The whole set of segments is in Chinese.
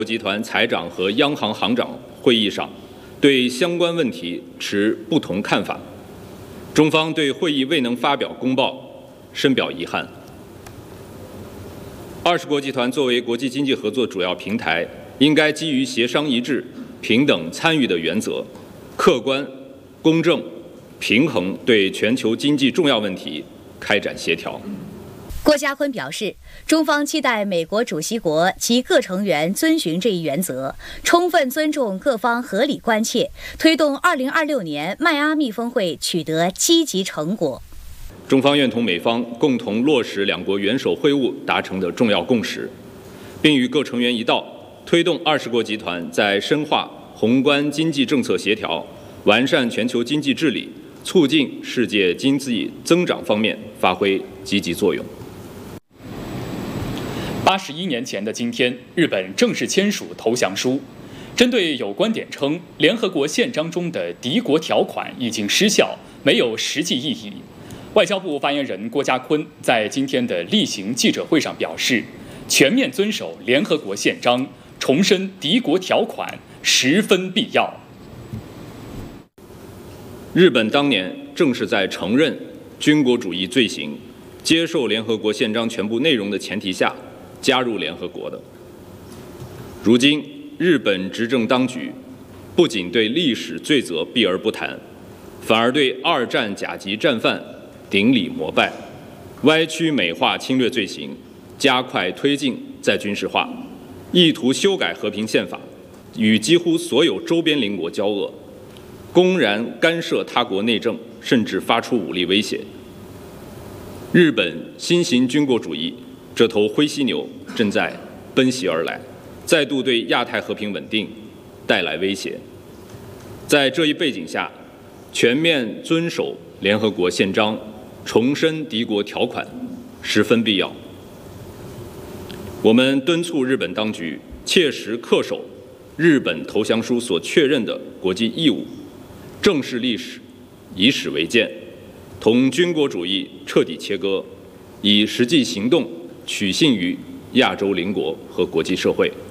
集团财长和央行行长会议上，对相关问题持不同看法。中方对会议未能发表公报深表遗憾。20国集团作为国际经济合作主要平台，应该基于协商一致、平等参与的原则，客观、公正、平衡对全球经济重要问题开展协调。 郭家坤表示，中方期待美国主席国及各成员遵循这一原则，充分尊重各方合理关切，推动2026年迈阿密峰会取得积极成果。 中方愿同美方共同落实两国元首会晤达成的重要共识，并与各成员一道，推动20国集团在深化宏观经济政策协调、完善全球经济治理、促进世界经济增长方面发挥积极作用。 81年前的今天，日本正式签署投降书。针对有观点称，联合国宪章中的敌国条款已经失效，没有实际意义，外交部发言人郭家坤在今天的例行记者会上表示，全面遵守联合国宪章，重申敌国条款十分必要。 日本当年正是在承认军国主义罪行、接受联合国宪章全部内容的前提下加入联合国的。如今，日本执政当局不仅对历史罪责避而不谈，反而对二战甲级战犯顶礼膜拜，歪曲美化侵略罪行，加快推进再军事化，意图修改和平宪法，与几乎所有周边邻国交恶，公然干涉他国内政，甚至发出武力威胁。日本新型军国主义这头灰犀牛正在奔袭而来，再度对亚太和平稳定带来威胁。在这一背景下，全面遵守联合国宪章，重申敌国条款十分必要。我们敦促日本当局切实恪守日本投降书所确认的国际义务，正视历史，以史为鉴，同军国主义彻底切割，以实际行动取信于亚洲邻国和国际社会。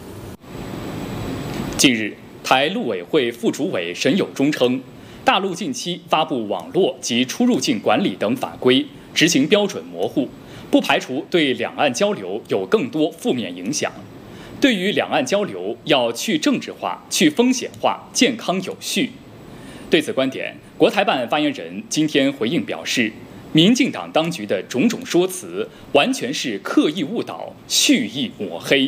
近日，台陆委会副主委沈友忠称，大陆近期发布网络及出入境管理等法规，执行标准模糊，不排除对两岸交流有更多负面影响。对于两岸交流，要去政治化、去风险化、健康有序。对此观点，国台办发言人今天回应表示，民进党当局的种种说辞完全是刻意误导、蓄意抹黑。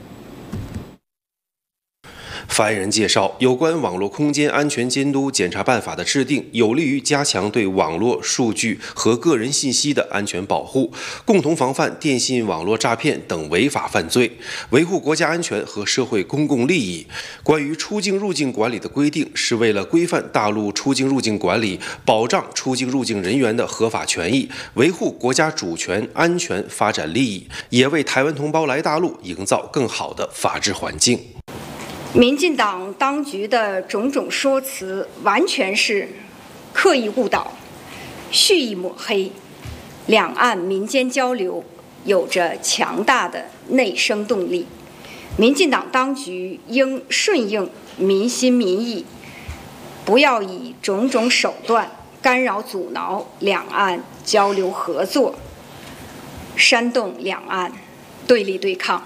发言人介绍，有关网络空间安全监督检查办法的制定，有利于加强对网络数据和个人信息的安全保护，共同防范电信网络诈骗等违法犯罪，维护国家安全和社会公共利益。关于出境入境管理的规定，是为了规范大陆出境入境管理，保障出境入境人员的合法权益，维护国家主权、安全、发展利益，也为台湾同胞来大陆营造更好的法治环境。 民进党当局的种种说辞完全是刻意误导、蓄意抹黑，两岸民间交流有着强大的内生动力，民进党当局应顺应民心民意，不要以种种手段干扰阻挠两岸交流合作，煽动两岸对立对抗。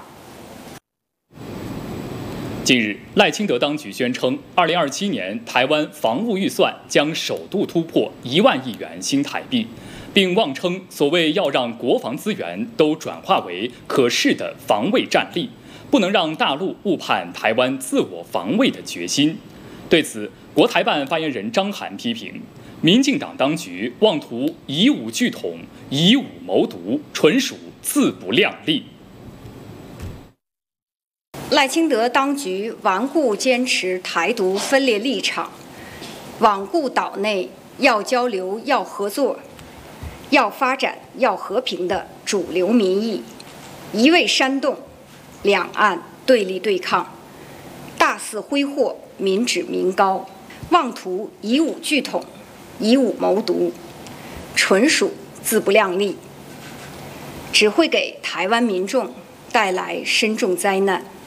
近日，赖清德当局宣称，2027年台湾防务预算将首度突破1万亿元新台币，并妄称所谓要让国防资源都转化为可视的防卫战力，不能让大陆误判台湾自我防卫的决心。对此，国台办发言人张涵批评，民进党当局妄图以武拒统、以武谋独，纯属自不量力。 赖清德当局顽固坚持台独分裂立场，罔顾岛内要交流、要合作、要发展、要和平的主流民意，一味煽动两岸对立对抗，大肆挥霍民脂民膏，妄图以武拒统、以武谋独，纯属自不量力，只会给台湾民众带来深重灾难。